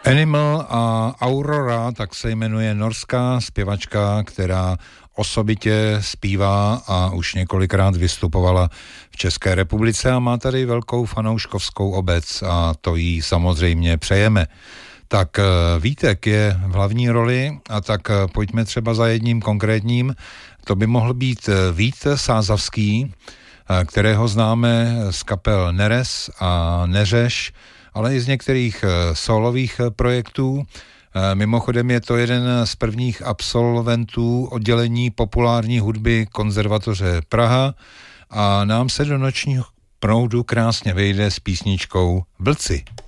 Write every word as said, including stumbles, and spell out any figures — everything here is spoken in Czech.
Animal a Aurora, tak se jmenuje norská zpěvačka, která osobitě zpívá a už několikrát vystupovala v České republice a má tady velkou fanouškovskou obec a to jí samozřejmě přejeme. Tak Vítek je v hlavní roli a tak pojďme třeba za jedním konkrétním. To by mohl být Vít Sázavský, kterého známe z kapel Neres a Neřeš, ale i z některých solových projektů. Mimochodem je to jeden z prvních absolventů oddělení populární hudby Konzervatoře Praha a nám se do nočního proudu krásně vejde s písničkou Vlci.